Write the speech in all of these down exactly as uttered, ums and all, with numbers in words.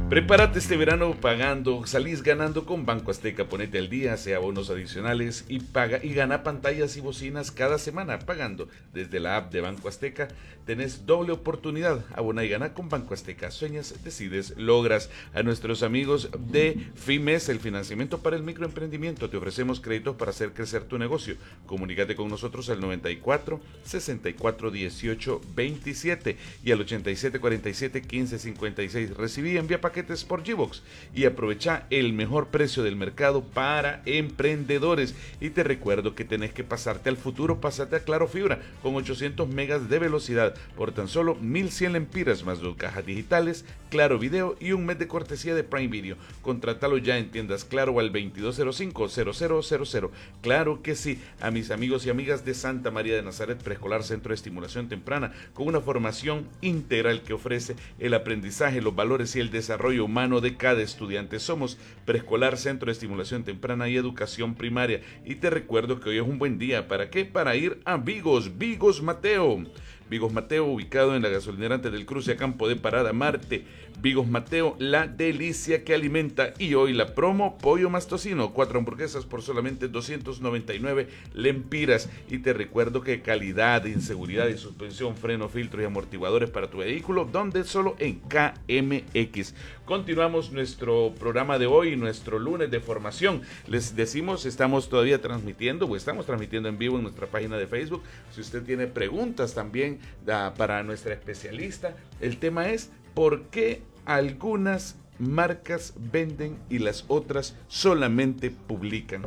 Prepárate este verano pagando, salís ganando con Banco Azteca. Ponete al día, sea bonos adicionales y paga y gana pantallas y bocinas cada semana pagando desde la app de Banco Azteca. Tenés doble oportunidad. Abona y gana con Banco Azteca. Sueñas, decides, logras. A nuestros amigos de FIMES, el financiamiento para el microemprendimiento, te ofrecemos créditos para hacer crecer tu negocio. Comunícate con nosotros al noventa y cuatro, sesenta y cuatro, dieciocho, veintisiete y al ochenta y siete, cuarenta y siete, quince, cincuenta y seis. Recibí y envía paquetes por GBox y aprovecha el mejor precio del mercado para emprendedores. Y te recuerdo que tenés que pasarte al futuro, pasate a Claro Fibra con ochocientos megas de velocidad por tan solo mil cien lempiras más dos cajas digitales, Claro Video y un mes de cortesía de Prime Video. Contrátalo ya en tiendas Claro al veintidós cero cinco, cero cero cero cero. Claro que sí, a mis amigos y amigas de Santa María de Nazaret Preescolar Centro de Estimulación Temprana, con una formación integral que ofrece el aprendizaje, los valores y el desarrollo humano de cada estudiante. Somos Preescolar Centro de Estimulación Temprana y Educación Primaria. Y te recuerdo que hoy es un buen día. ¿Para qué? Para ir a Vigos, Vigos Mateo. Vigos Mateo, ubicado en la gasolinera antes del cruce a Campo de Parada Marte. Vigos Mateo, la delicia que alimenta. Y hoy la promo, pollo más tocino, cuatro hamburguesas por solamente doscientos noventa y nueve lempiras. Y te recuerdo que calidad, inseguridad y suspensión, freno, filtros y amortiguadores para tu vehículo, donde solo en K M X. Continuamos nuestro programa de hoy, nuestro lunes de formación. Les decimos, estamos todavía transmitiendo, o estamos transmitiendo en vivo en nuestra página de Facebook. Si usted tiene preguntas también da, para nuestra especialista, el tema es ¿por qué algunas marcas venden y las otras solamente publican?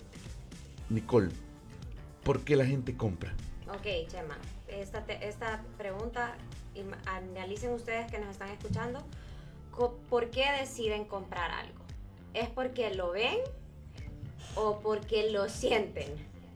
Nicole, ¿por qué la gente compra? Ok, Chema, esta, te, esta pregunta, analicen ustedes que nos están escuchando, ¿por qué deciden comprar algo? ¿Es porque lo ven o porque lo sienten?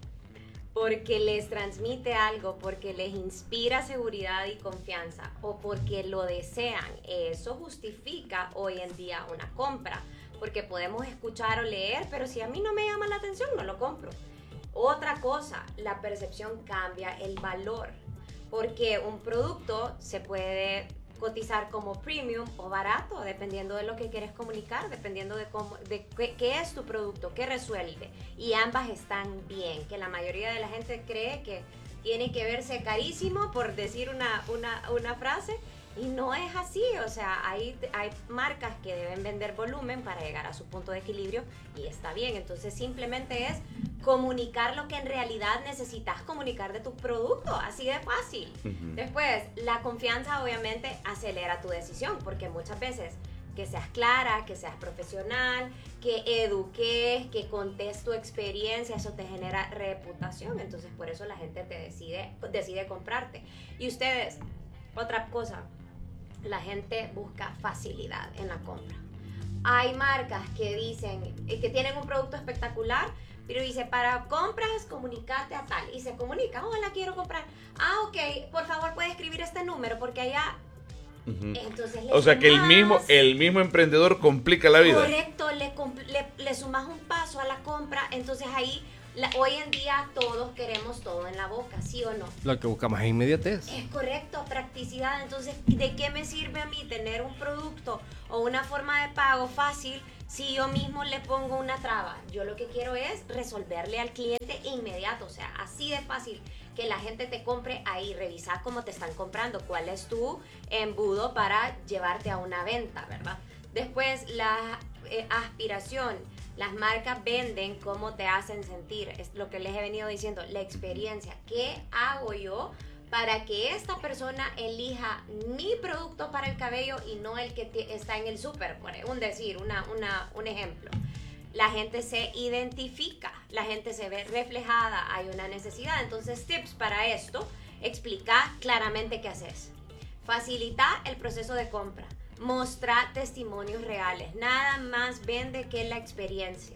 ¿Porque les transmite algo, porque les inspira seguridad y confianza o porque lo desean? Eso justifica hoy en día una compra, porque podemos escuchar o leer, pero si a mí no me llama la atención, no lo compro. Otra cosa, la percepción cambia el valor, porque un producto se puede cotizar como premium o barato, dependiendo de lo que quieres comunicar, dependiendo de cómo, de qué, qué es tu producto, qué resuelve. Y ambas están bien, que la mayoría de la gente cree que tiene que verse carísimo, por decir una, una, una frase, y no es así. O sea, hay, hay marcas que deben vender volumen para llegar a su punto de equilibrio y está bien. Entonces simplemente es comunicar lo que en realidad necesitas comunicar de tu producto, así de fácil. Uh-huh. Después, la confianza obviamente acelera tu decisión, porque muchas veces que seas clara, que seas profesional, que eduques, que contes tu experiencia, eso te genera reputación. Entonces por eso la gente te decide, decide comprarte. Y ustedes, otra cosa, la gente busca facilidad en la compra. Hay marcas que dicen que tienen un producto espectacular, pero dice, para compras, comunicate a tal. Y se comunica, oh, la quiero comprar. Ah, ok, por favor, puede escribir este número, porque allá... Uh-huh. Entonces, o sea, que el mismo, el mismo emprendedor complica la vida. Correcto, le, le, le sumas un paso a la compra, entonces ahí... La, hoy en día todos queremos todo en la boca, ¿sí o no? Lo que buscamos es inmediatez. Es correcto, practicidad. Entonces, ¿de qué me sirve a mí tener un producto o una forma de pago fácil si yo mismo le pongo una traba? Yo lo que quiero es resolverle al cliente inmediato, o sea, así de fácil, que la gente te compre ahí. Revisa cómo te están comprando, cuál es tu embudo para llevarte a una venta, ¿verdad? Después, la eh, aspiración. Las marcas venden cómo te hacen sentir, es lo que les he venido diciendo, la experiencia. ¿Qué hago yo para que esta persona elija mi producto para el cabello y no el que te, está en el súper? Por un decir, una, una, un ejemplo. La gente se identifica, la gente se ve reflejada, hay una necesidad. Entonces, tips para esto, explica claramente qué haces. Facilita el proceso de compra. Mostrar testimonios reales. Nada más vende que la experiencia.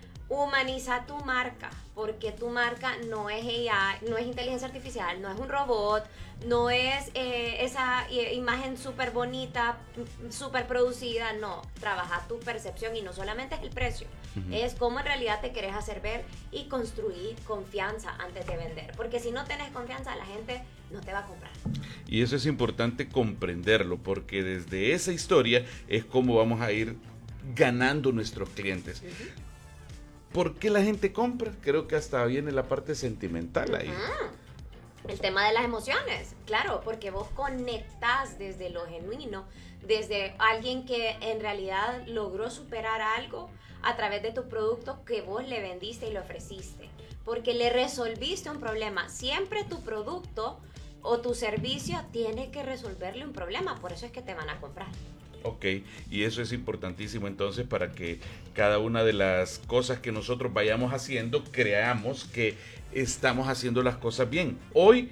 Humaniza tu marca, porque tu marca no es A I, no es inteligencia artificial, no es un robot, no es eh, esa imagen súper bonita, súper producida. No, trabaja tu percepción y no solamente es el precio. Uh-huh. Es cómo en realidad te querés hacer ver y construir confianza antes de vender. Porque si no tenés confianza, la gente no te va a comprar. Y eso es importante comprenderlo, porque desde esa historia es como vamos a ir ganando nuestros clientes. Uh-huh. ¿Por qué la gente compra? Creo que hasta viene la parte sentimental ahí. Uh-huh. El tema de las emociones, claro, porque vos conectás desde lo genuino, desde alguien que en realidad logró superar algo a través de tu producto que vos le vendiste y le ofreciste, porque le resolviste un problema. Siempre tu producto o tu servicio tiene que resolverle un problema, por eso es que te van a comprar. Ok, y eso es importantísimo entonces para que cada una de las cosas que nosotros vayamos haciendo, creamos que estamos haciendo las cosas bien. Hoy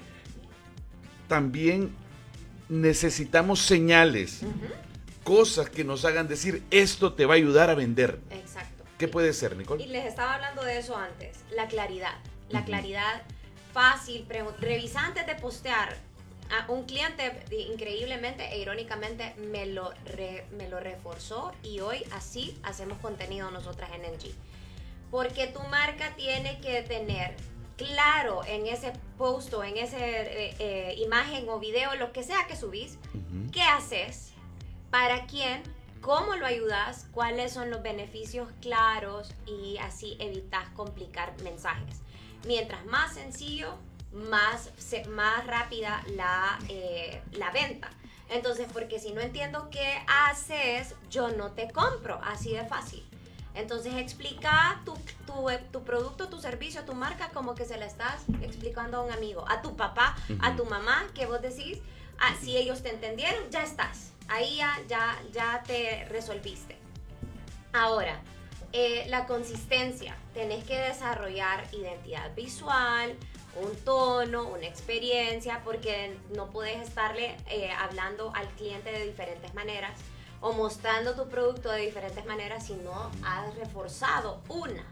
también necesitamos señales, uh-huh. cosas que nos hagan decir, esto te va a ayudar a vender. Exacto. ¿Qué puede ser, Nicole? Y les estaba hablando de eso antes, la claridad. La uh-huh. claridad fácil, pre- revisa antes de postear. A un cliente increíblemente e irónicamente me lo, re, me lo reforzó y hoy así hacemos contenido nosotras en N G. Porque tu marca tiene que tener claro en ese post o en esa eh, eh, imagen o video, lo que sea que subís, uh-huh. qué haces, para quién, cómo lo ayudas, cuáles son los beneficios claros y así evitas complicar mensajes. Mientras más sencillo, más, más rápida la, eh, la venta. Entonces, porque si no entiendo qué haces, yo no te compro, así de fácil. Entonces, explica tu, tu, tu producto, tu servicio, tu marca, como que se la estás explicando a un amigo, a tu papá, uh-huh. a tu mamá, que vos decís, ah, si ellos te entendieron, ya estás. Ahí ya, ya, ya te resolviste. Ahora, eh, la consistencia. Tenés que desarrollar identidad visual, un tono, una experiencia, porque no puedes estarle eh, hablando al cliente de diferentes maneras o mostrando tu producto de diferentes maneras si no has reforzado una.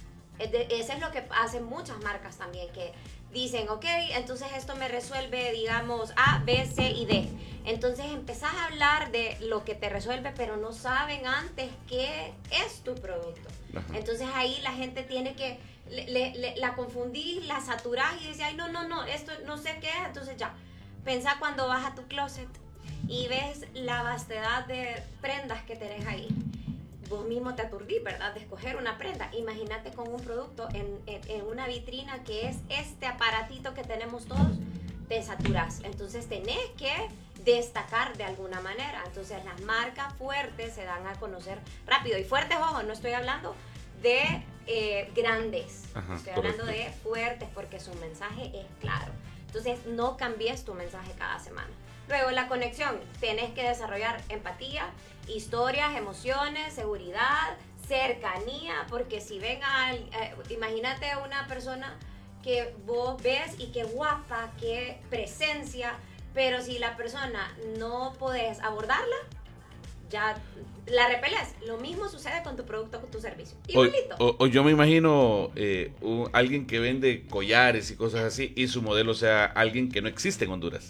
Eso es lo que hacen muchas marcas también, que dicen, ok, entonces esto me resuelve, digamos, A, B, C y D. Entonces empezás a hablar de lo que te resuelve, pero no saben antes qué es tu producto. Ajá. Entonces ahí la gente tiene que, le, le, la confundís, la saturás y dice, ay, no, no, no, esto no sé qué es. Entonces ya, pensá cuando vas a tu closet y ves la vastedad de prendas que tenés ahí. Vos mismo te aturdís, ¿verdad? De escoger una prenda. Imagínate con un producto en, en, en una vitrina que es este aparatito que tenemos todos, te saturás. Entonces tenés que destacar de alguna manera. Entonces las marcas fuertes se dan a conocer rápido. Y fuertes, ojo, no estoy hablando de eh, grandes. Ajá, estoy hablando correcto. De fuertes porque su mensaje es claro. Entonces no cambies tu mensaje cada semana. Luego la conexión. Tienes que desarrollar empatía, historias, emociones, seguridad, cercanía, porque si ven a, eh, imagínate una persona que vos ves y qué guapa, qué presencia, pero si la persona no podés abordarla, ya la repeles. Lo mismo sucede con tu producto, con tu servicio. Igualito. O, o, o yo me imagino eh, un, alguien que vende collares y cosas así y su modelo sea alguien que no existe en Honduras.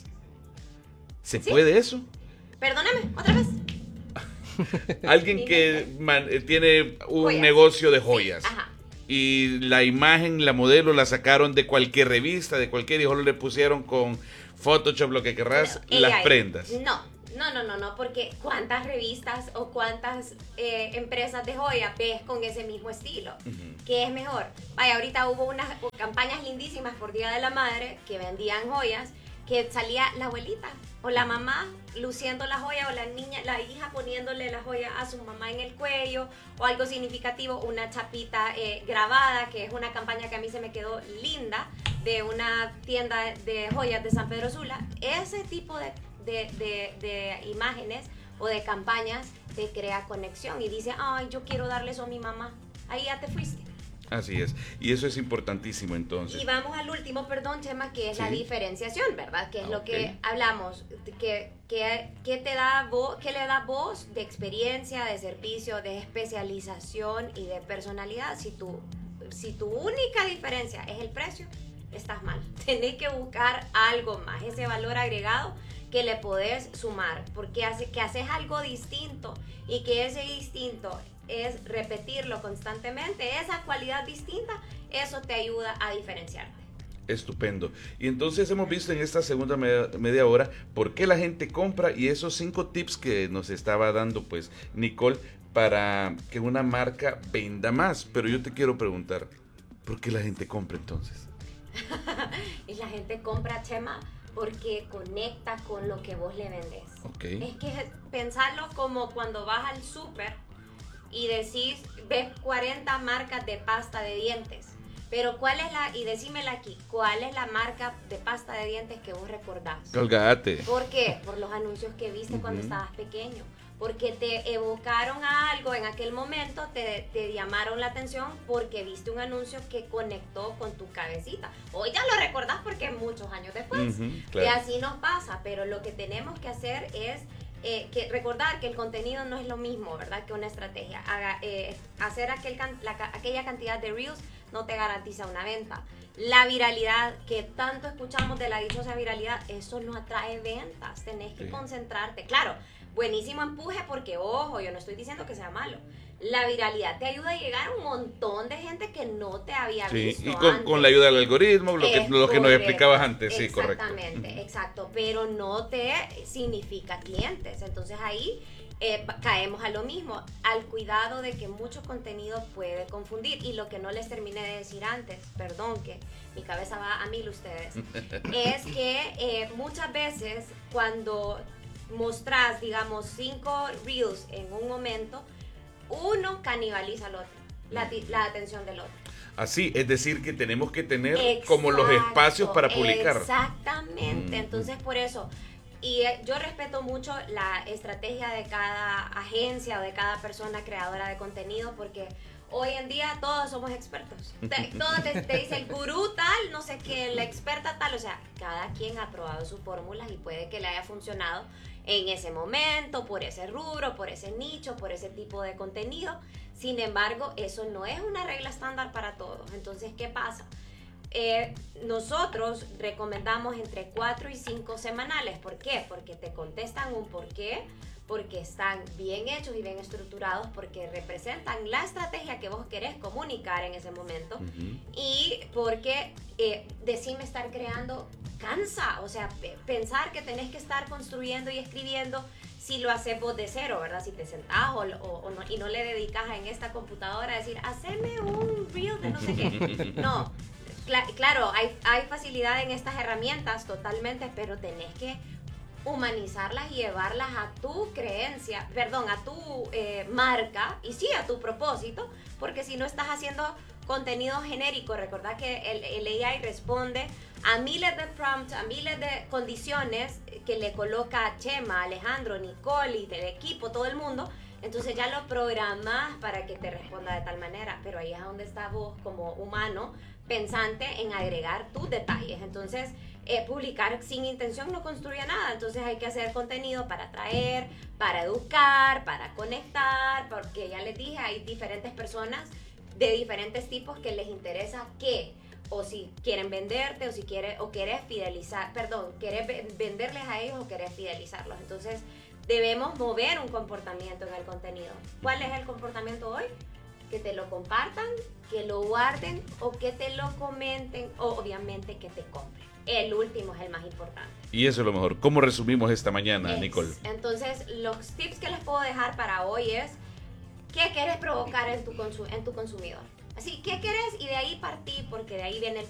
¿Se ¿Sí? puede eso? Perdóname, otra vez. Alguien que man, tiene un joyas. negocio de joyas. Sí, ajá. Y la imagen, la modelo la sacaron de cualquier revista, de cualquier, y solo le pusieron con Photoshop, lo que querrás, no, las prendas. No, no, no, no, no, porque cuántas revistas o cuántas eh, empresas de joya ves con ese mismo estilo. Uh-huh. ¿Qué es mejor? Vaya, ahorita hubo unas campañas lindísimas por Día de la Madre que vendían joyas, que salía la abuelita o la mamá luciendo la joya, o la niña, la hija poniéndole la joya a su mamá en el cuello, o algo significativo, una chapita eh, grabada, que es una campaña que a mí se me quedó linda, de una tienda de joyas de San Pedro Sula. Ese tipo de, de, de, de imágenes o de campañas te crea conexión y dice, ay, yo quiero darle eso a mi mamá. Ahí ya te fuiste. Así es, y eso es importantísimo entonces. Y vamos al último, perdón, Chema, que es ¿Sí? la diferenciación, ¿verdad? Que es ah, lo okay. que hablamos, que, que, que te da voz, que le da voz de experiencia, de servicio, de especialización y de personalidad. Si tu, si tu única diferencia es el precio, estás mal. Tenés que buscar algo más, ese valor agregado que le podés sumar, porque hace, que haces algo distinto y que ese distinto es repetirlo constantemente, esa cualidad distinta, eso te ayuda a diferenciarte. Estupendo. Y entonces hemos visto en esta segunda media, media hora por qué la gente compra y esos cinco tips que nos estaba dando pues Nicole para que una marca venda más. Pero yo te quiero preguntar, ¿por qué la gente compra entonces? Y la gente compra, Chema, porque conecta con lo que vos le vendés. Okay. Es que pensarlo como cuando vas al súper y decís, ves cuarenta marcas de pasta de dientes, pero ¿cuál es la, y decímela aquí, cuál es la marca de pasta de dientes que vos recordás? Colgate. ¿Por qué? Por los anuncios que viste uh-huh. cuando estabas pequeño, porque te evocaron a algo en aquel momento, te, te llamaron la atención porque viste un anuncio que conectó con tu cabecita. Hoy ya lo recordás porque es muchos años después, uh-huh, claro. Y así nos pasa, pero lo que tenemos que hacer es Eh, que recordar que el contenido no es lo mismo, ¿verdad? Que una estrategia. Haga, eh, hacer aquel can, la, aquella cantidad de reels no te garantiza una venta. La viralidad, que tanto escuchamos de la dichosa viralidad, eso no atrae ventas. Tenés que sí. concentrarte. Claro, buenísimo empuje porque, ojo, yo no estoy diciendo que sea malo. La viralidad te ayuda a llegar a un montón de gente que no te había sí, visto y con, antes. con la ayuda del algoritmo, lo que, lo que nos explicabas antes, sí, correcto. Exactamente, exacto, pero no te significa clientes. Entonces ahí eh, caemos a lo mismo, al cuidado de que mucho contenido puede confundir. Y lo que no les terminé de decir antes, perdón que mi cabeza va a mil ustedes, es que eh, muchas veces cuando mostrás, digamos, cinco reels en un momento, uno canibaliza al otro, la, la atención del otro. Así, es decir, que tenemos que tener Exacto, como los espacios para publicar. Exactamente, mm. entonces por eso, y yo respeto mucho la estrategia de cada agencia o de cada persona creadora de contenido, porque hoy en día todos somos expertos. Te, todos te, te dice el gurú tal, no sé qué, la experta tal, o sea, cada quien ha probado sus fórmulas y puede que le haya funcionado en ese momento, por ese rubro, por ese nicho, por ese tipo de contenido. Sin embargo, eso no es una regla estándar para todos. Entonces, ¿qué pasa? Eh, nosotros recomendamos entre cuatro y cinco semanales. ¿Por qué? Porque te contestan un por qué, porque están bien hechos y bien estructurados, porque representan la estrategia que vos querés comunicar en ese momento, uh-huh. y porque eh, decime estar creando cansa, o sea, p- pensar que tenés que estar construyendo y escribiendo si lo haces vos de cero, ¿verdad? Si te sentás o, o, o no, y no le dedicas en esta computadora a decir, haceme un reel de no sé qué. No, cl- claro, hay, hay facilidad en estas herramientas totalmente, pero tenés que humanizarlas y llevarlas a tu creencia, perdón, a tu eh, marca y sí, a tu propósito, porque si no estás haciendo contenido genérico, recordad que el, el A I responde a miles de prompts, a miles de condiciones que le coloca a Chema, Alejandro, Nicole y del equipo, todo el mundo, entonces ya lo programas para que te responda de tal manera, pero ahí es donde estás vos como humano, pensante en agregar tus detalles. Entonces, eh, publicar sin intención no construye nada, entonces hay que hacer contenido para atraer, para educar, para conectar, porque ya les dije, hay diferentes personas de diferentes tipos que les interesa qué, o si quieren venderte, o si quiere, o quieres fidelizar, perdón, quieres venderles a ellos o quieres fidelizarlos. Entonces, debemos mover un comportamiento en el contenido. ¿Cuál es el comportamiento hoy? Que te lo compartan, que lo guarden o que te lo comenten, o obviamente que te compren. El último es el más importante. Y eso es lo mejor. ¿Cómo resumimos esta mañana, es, Nicole? Entonces, los tips que les puedo dejar para hoy es ¿qué quieres provocar en tu, consu- en tu consumidor? Así, ¿qué quieres? Y de ahí partí, porque de ahí viene el